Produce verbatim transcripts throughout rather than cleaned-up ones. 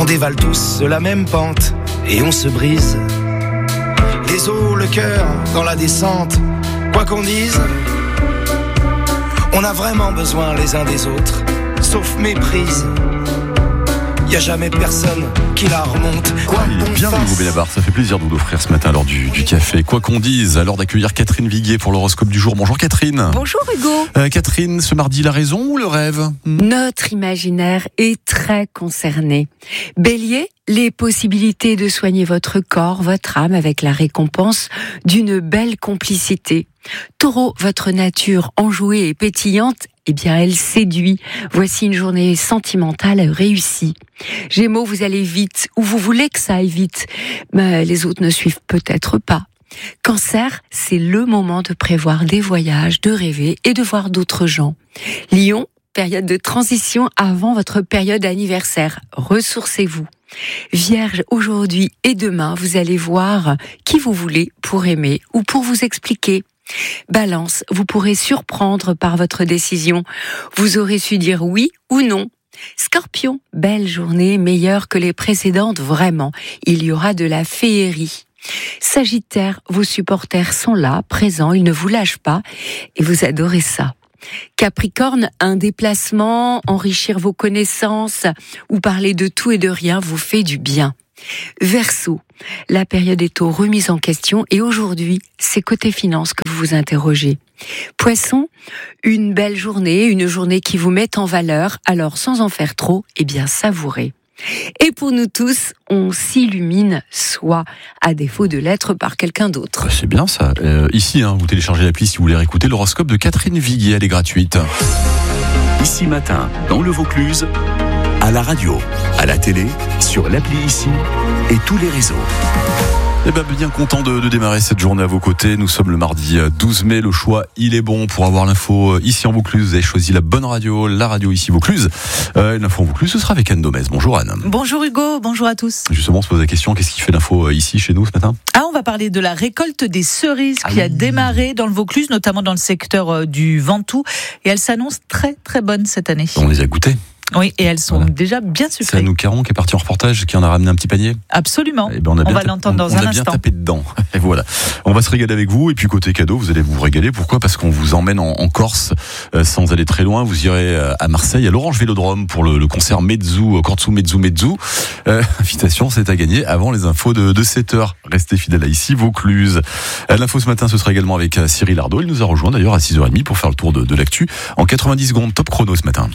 On dévale tous la même pente et on se brise les os, le cœur dans la descente. Quoi qu'on dise, on a vraiment besoin les uns des autres, sauf méprise. Y a jamais personne qui la remonte. Quoi Il est bien le nouveau Benabar, ça fait plaisir de vous l'offrir ce matin lors du, du café. Quoi qu'on dise, à l'heure d'accueillir Catherine Viguier pour l'horoscope du jour. Bonjour Catherine. Bonjour Hugo. Euh, Catherine, ce mardi, la raison ou le rêve ? Notre imaginaire est très concerné. Bélier, les possibilités de soigner votre corps, votre âme avec la récompense d'une belle complicité. Taureau, votre nature enjouée et pétillante, eh bien elle séduit. Voici une journée sentimentale réussie. Gémeaux, vous allez vite, ou vous voulez que ça aille vite, mais les autres ne suivent peut-être pas. Cancer, c'est le moment de prévoir des voyages, de rêver et de voir d'autres gens. Lion, période de transition avant votre période anniversaire. Ressourcez-vous. Vierge, aujourd'hui et demain, vous allez voir qui vous voulez pour aimer ou pour vous expliquer. Balance, vous pourrez surprendre par votre décision. Vous aurez su dire oui ou non. Scorpion, belle journée, meilleure que les précédentes, vraiment. Il y aura de la féerie. Sagittaire, vos supporters sont là, présents, ils ne vous lâchent pas et vous adorez ça. Capricorne, un déplacement, enrichir vos connaissances ou parler de tout et de rien vous fait du bien. Verseau, la période est aux remises en question et aujourd'hui, c'est côté finance que vous vous interrogez. Poisson, une belle journée, une journée qui vous met en valeur, alors sans en faire trop, eh bien savourez. Et pour nous tous, on s'illumine soi, à défaut de l'être par quelqu'un d'autre. C'est bien ça. Euh, ici, hein, vous téléchargez l'appli si vous voulez réécouter l'horoscope de Catherine Viguier, elle est gratuite. Ici Matin, dans le Vaucluse, à la radio, à la télé, sur l'appli Ici et tous les réseaux. Eh ben, bien content de, de démarrer cette journée à vos côtés. Nous sommes le mardi douze mai. Le choix, il est bon pour avoir l'info ici en Vaucluse. Vous avez choisi la bonne radio, la radio ici Vaucluse. Euh, l'info en Vaucluse, ce sera avec Anne Domez. Bonjour Anne. Bonjour Hugo, bonjour à tous. Justement, on se pose la question, qu'est-ce qui fait l'info ici chez nous ce matin ? Ah, on va parler de la récolte des cerises ah qui oui. a démarré dans le Vaucluse, notamment dans le secteur du Ventoux. Et elle s'annonce très très bonne cette année. On les a goûtées. Oui, et elles sont voilà. déjà bien sucrées. C'est Anouk Caron qui est partie en reportage, qui en a ramené un petit panier. Absolument. Eh ben on a on bien va tapé, l'entendre dans on, un on a instant. bien tapé dedans. Et voilà. On va se régaler avec vous. Et puis côté cadeau, vous allez vous régaler. Pourquoi ? Parce qu'on vous emmène en, en Corse, euh, sans aller très loin. Vous irez euh, à Marseille, à l'Orange Vélodrome, pour le, le concert Mezzu, Cortsu Mezzu Mezzu. Euh, invitation, c'est à gagner avant les infos de, de sept heures. Restez fidèles à ici, Vaucluse. Euh, l'info ce matin, ce sera également avec euh, Cyril Ardo. Il nous a rejoint d'ailleurs à six heures trente pour faire le tour de, de l'actu. En quatre-vingt-dix secondes, top chrono ce matin.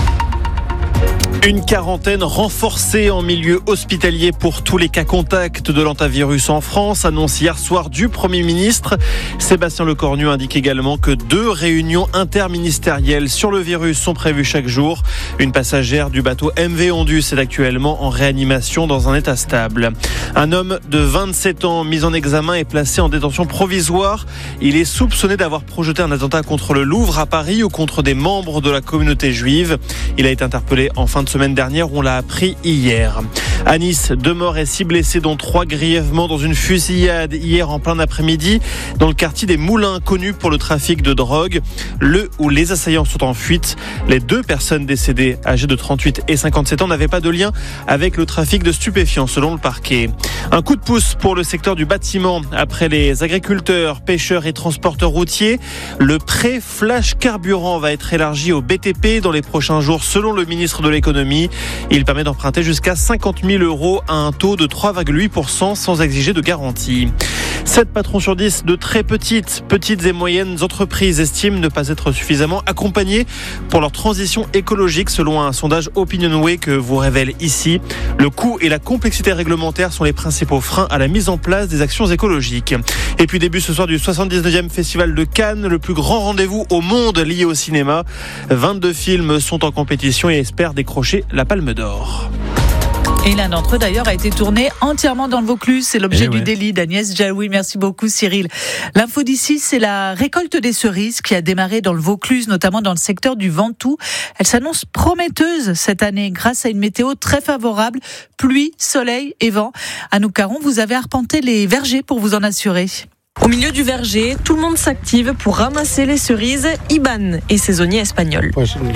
Une quarantaine renforcée en milieu hospitalier pour tous les cas contacts de l'hantavirus en France, annonce hier soir du Premier ministre. Sébastien Lecornu indique également que deux réunions interministérielles sur le virus sont prévues chaque jour. Une passagère du bateau M V Ondus est actuellement en réanimation dans un état stable. Un homme de vingt-sept ans mis en examen est placé en détention provisoire. Il est soupçonné d'avoir projeté un attentat contre le Louvre à Paris ou contre des membres de la communauté juive. Il a été interpellé en fin de semaine dernière, on l'a appris hier. À Nice, deux morts et six blessés, dont trois grièvement dans une fusillade hier en plein après-midi dans le quartier des Moulins, connu pour le trafic de drogue. Le ou les assaillants sont en fuite. Les deux personnes décédées, âgées de trente-huit et cinquante-sept ans, n'avaient pas de lien avec le trafic de stupéfiants, selon le parquet. Un coup de pouce pour le secteur du bâtiment. Après les agriculteurs, pêcheurs et transporteurs routiers, le prêt flash carburant va être élargi au B T P dans les prochains jours, selon le ministre de l'économie. Il permet d'emprunter jusqu'à cinquante mille euros à un taux de trois virgule huit pour cent sans exiger de garantie. sept patrons sur dix de très petites, petites et moyennes entreprises estiment ne pas être suffisamment accompagnés pour leur transition écologique, selon un sondage Opinionway que vous révèle ici. Le coût et la complexité réglementaire sont les principaux freins à la mise en place des actions écologiques. Et puis début ce soir du soixante-dix-neuvième Festival de Cannes, le plus grand rendez-vous au monde lié au cinéma. vingt-deux films sont en compétition et espèrent décrocher la Palme d'Or. Et l'un d'entre eux d'ailleurs a été tourné entièrement dans le Vaucluse. C'est l'objet eh du ouais. délit d'Agnès Jaoui. Merci beaucoup Cyril. L'info d'ici, c'est la récolte des cerises qui a démarré dans le Vaucluse, notamment dans le secteur du Ventoux. Elle s'annonce prometteuse cette année grâce à une météo très favorable. Pluie, soleil et vent. Anouk Caron, vous avez arpenté les vergers pour vous en assurer. Au milieu du verger, tout le monde s'active pour ramasser les cerises. Iban est saisonnier espagnol.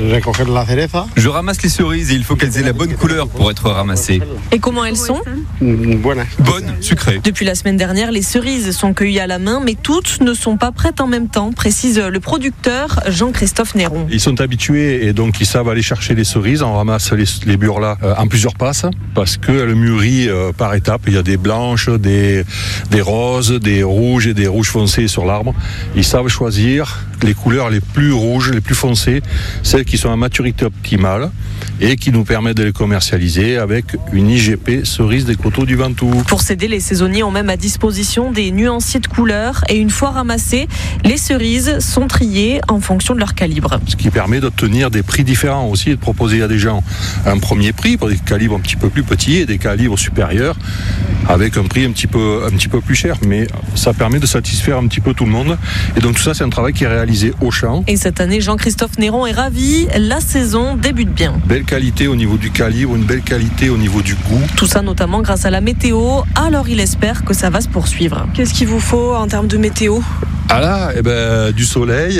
Je ramasse les cerises et il faut qu'elles aient la bonne couleur pour être ramassées. Et comment elles sont ? Bonnes, sucrées. Depuis la semaine dernière, les cerises sont cueillies à la main, mais toutes ne sont pas prêtes en même temps, précise le producteur Jean-Christophe Néron. Ils sont habitués et donc ils savent aller chercher les cerises. On ramasse les, les burlas euh, en plusieurs passes parce qu'elles mûrissent euh, par étapes. Il y a des blanches, des, des roses, des rouges et des rouges foncés sur l'arbre. Ils savent choisir les couleurs les plus rouges, les plus foncées, celles qui sont à maturité optimale et qui nous permettent de les commercialiser avec une I G P cerise des coteaux du Ventoux. Pour s'aider, les saisonniers ont même à disposition des nuanciers de couleurs et une fois ramassées, les cerises sont triées en fonction de leur calibre. Ce qui permet d'obtenir des prix différents aussi et de proposer à des gens un premier prix pour des calibres un petit peu plus petits et des calibres supérieurs avec un prix un petit peu, un petit peu plus cher. Mais ça permet de satisfaire un petit peu tout le monde. Et donc tout ça, c'est un travail qui est réalisé au champ. Et cette année, Jean-Christophe Néron est ravi. La saison débute bien. Belle qualité au niveau du calibre, une belle qualité au niveau du goût. Tout ça notamment grâce à la météo. Alors il espère que ça va se poursuivre. Qu'est-ce qu'il vous faut en termes de météo ? Ah là, eh ben, du soleil,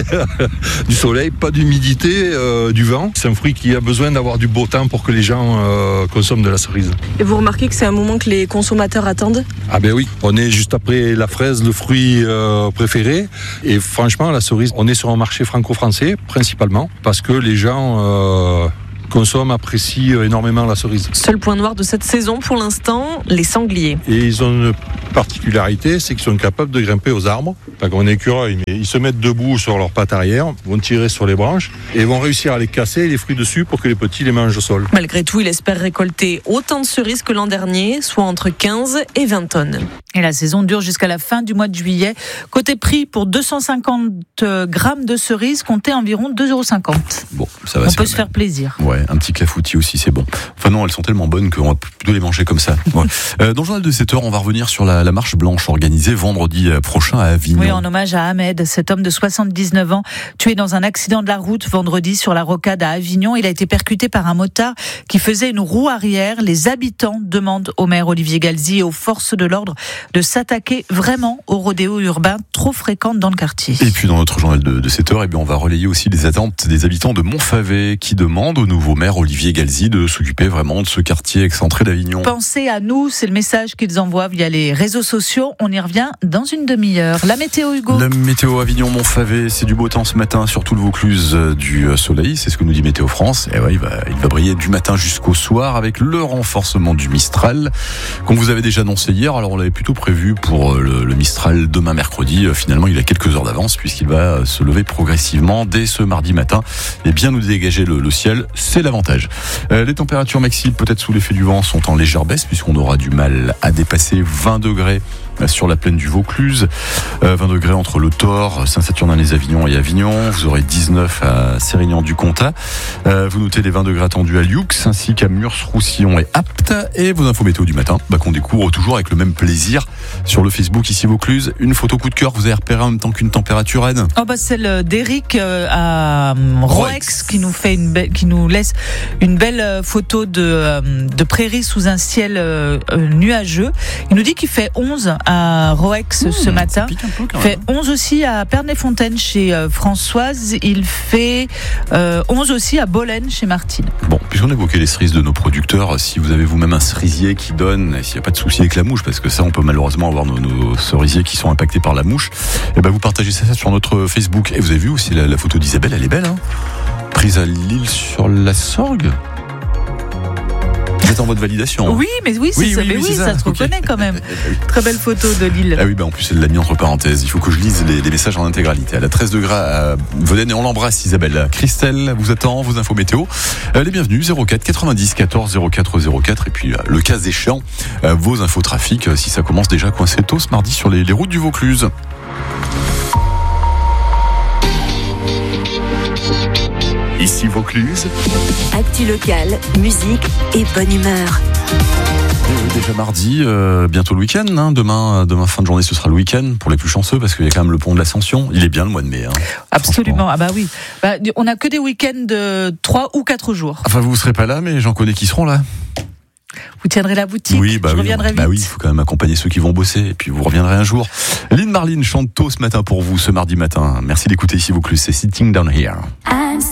du soleil, pas d'humidité, euh, du vent. C'est un fruit qui a besoin d'avoir du beau temps pour que les gens euh, consomment de la cerise. Et vous remarquez que c'est un moment que les consommateurs attendent ? Ah ben oui, on est juste après la fraise, le fruit euh, préféré. Et franchement, la cerise, on est sur un marché franco-français principalement parce que les gens euh, consomment, apprécient énormément la cerise. Seul point noir de cette saison pour l'instant, les sangliers. Et ils ont une particularité, c'est qu'ils sont capables de grimper aux arbres. Pas comme un écureuil, mais ils se mettent debout sur leurs pattes arrière, vont tirer sur les branches et vont réussir à les casser, les fruits dessus, pour que les petits les mangent au sol. Malgré tout, il espère récolter autant de cerises que l'an dernier, soit entre quinze et vingt tonnes. Et la saison dure jusqu'à la fin du mois de juillet. Côté prix, pour deux cent cinquante grammes de cerises, comptez environ deux euros cinquante. Bon, ça va. On peut se faire plaisir. Ouais, un petit clafoutis aussi, c'est bon. Enfin non, elles sont tellement bonnes qu'on va plutôt les manger comme ça. Ouais. Euh, dans le journal de sept heures, on va revenir sur la, la marche blanche organisée vendredi prochain à Avignon. Oui, en hommage à Ahmed, cet homme de soixante-dix-neuf ans, tué dans un accident de la route vendredi sur la rocade à Avignon. Il a été percuté par un motard qui faisait une roue arrière. Les habitants demandent au maire Olivier Galzi et aux forces de l'ordre de s'attaquer vraiment aux rodéos urbains trop fréquents dans le quartier. Et puis dans notre journal de, de sept heures, eh bien, on va relayer aussi les attentes des habitants de Montfavet qui demandent au nouveau maire Olivier Galzi de s'occuper vraiment de ce quartier excentré d'Avignon. Pensez à nous, c'est le message qu'ils envoient via les réseaux sociaux. On y revient dans une demi-heure. La météo, Hugo. La météo Avignon-Montfavet, c'est du beau temps ce matin sur tout le Vaucluse, du soleil, c'est ce que nous dit Météo France. Et ouais, il va, il va briller du matin jusqu'au soir avec le renforcement du Mistral qu'on vous avait déjà annoncé hier. Alors on l'avait plutôt prévu pour le, le Mistral demain mercredi. Finalement, il a quelques heures d'avance puisqu'il va se lever progressivement dès ce mardi matin et bien nous dégager le, le ciel. C'est l'avantage. Euh, les températures maxi, peut-être sous l'effet du vent, sont en légère baisse puisqu'on aura du mal à dépasser vingt degrés sur la plaine du Vaucluse, euh, vingt degrés entre le Thor, Saint-Saturnin-les-Avignon et Avignon. Vous aurez dix-neuf à Sérignan-du-Comtat. Euh, vous notez les vingt degrés attendus à Lioux, ainsi qu'à Murs-Roussillon et Apt. Et vos infos météo du matin, bah, qu'on découvre toujours avec le même plaisir sur le Facebook ici Vaucluse. Une photo coup de cœur, vous avez repéré en même temps qu'une température, Anne ? Oh bah celle d'Éric euh, à Roex qui nous fait une belle, qui nous laisse une belle photo de euh, de prairies sous un ciel euh, nuageux. Il nous dit qu'il fait onze à Roex mmh, ce matin. Il fait onze aussi à Pernay-Fontaine chez euh, Françoise. Il fait euh, onze aussi à Bolène chez Martine. Bon, puisqu'on évoquait les cerises de nos producteurs, si vous avez vous-même un cerisier qui donne, s'il n'y a pas de souci avec la mouche, parce que ça, on peut malheureusement avoir nos, nos cerisiers qui sont impactés par la mouche, et ben vous partagez ça sur notre Facebook. Et vous avez vu aussi la, la photo d'Isabelle, elle est belle, hein, prise à l'île sur la Sorgue. Vous êtes en mode validation. Oui, mais oui, c'est oui, ça, oui, mais oui, oui, c'est ça, ça se reconnaît okay. quand même. Très belle photo de l'île. Ah oui, bah en plus elle l'a mis entre parenthèses. Il faut que je lise les, les messages en intégralité. Elle a treize degrés à Vaudène et on l'embrasse, Isabelle. Christelle vous attend, vos infos météo. Euh, les bienvenus, zéro quatre quatre-vingt-dix quatorze zéro quatre zéro quatre. Et puis euh, le cas échéant, euh, vos infos trafic, euh, si ça commence déjà coincé tôt ce mardi sur les, les routes du Vaucluse. Ici Vaucluse. Actu locale, musique et bonne humeur. Et déjà mardi, euh, bientôt le week-end. Hein. Demain, demain fin de journée, ce sera le week-end pour les plus chanceux parce qu'il y a quand même le pont de l'Ascension. Il est bien le mois de mai. Hein, absolument. Ah bah oui. Bah, on n'a que des week-ends de trois ou quatre jours. Enfin, vous ne serez pas là, mais j'en connais qui seront là. Vous tiendrez la boutique. Oui, bah Je oui, reviendrai bah vite. oui, il faut quand même accompagner ceux qui vont bosser. Et puis vous reviendrez un jour. Lynn Marlin chante tôt ce matin pour vous, ce mardi matin. Merci d'écouter ici Vaucluse. C'est Sitting Down Here.